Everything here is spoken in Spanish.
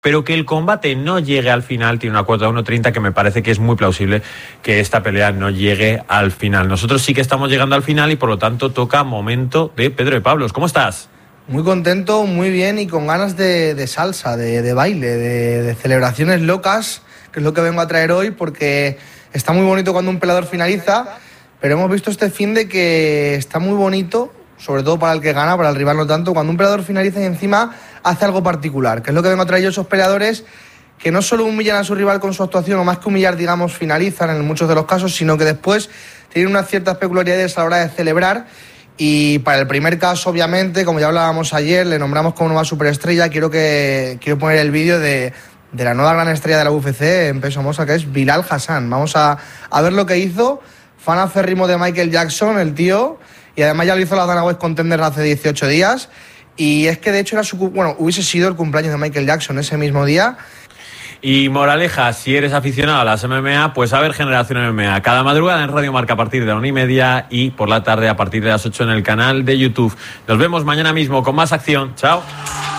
pero que el combate no llegue al final. Tiene una cuota de 1.30 que me parece que es muy plausible que esta pelea no llegue al final. Nosotros sí que estamos llegando al final y por lo tanto toca momento de Pedro de Pablos. ¿Cómo estás? Muy contento, muy bien y con ganas de salsa, de baile, de celebraciones locas, que es lo que vengo a traer hoy, porque está muy bonito cuando un peleador finaliza, pero hemos visto este fin de que está muy bonito, sobre todo para el que gana, para el rival no tanto, cuando un peleador finaliza y encima hace algo particular, que es lo que vengo a traer yo, esos peleadores que no solo humillan a su rival con su actuación, o más que humillar, digamos, finalizan en muchos de los casos, sino que después tienen unas ciertas peculiaridades a la hora de celebrar. Y para el primer caso, obviamente, como ya hablábamos ayer, le nombramos como nueva superestrella. Quiero poner el vídeo de la nueva gran estrella de la UFC en peso mosca, que es Bilal Hassan. Vamos a ver lo que hizo. Fan acérrimo de Michael Jackson, el tío, y además ya lo hizo la Dana White Contender hace 18 días. Y es que de hecho hubiese sido el cumpleaños de Michael Jackson ese mismo día. Y moraleja, si eres aficionado a las MMA, pues a ver Generación MMA. Cada madrugada en Radio Marca a partir de la 1:30 y por la tarde a partir de las 8 en el canal de YouTube. Nos vemos mañana mismo con más acción. Chao.